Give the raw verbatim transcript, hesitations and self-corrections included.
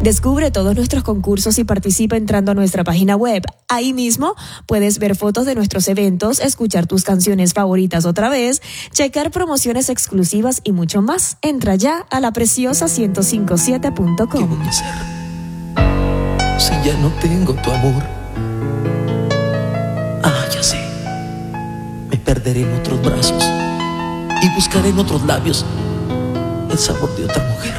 Descubre todos nuestros concursos y participa entrando a nuestra página web. Ahí mismo puedes ver fotos de nuestros eventos, escuchar tus canciones favoritas otra vez, checar promociones exclusivas y mucho más. Entra ya a la preciosa ciento cincuenta y siete punto com. ¿Qué voy a hacer si ya no tengo tu amor? Ah, ya sé. Me perderé en otros brazos y buscaré en otros labios el sabor de otra mujer.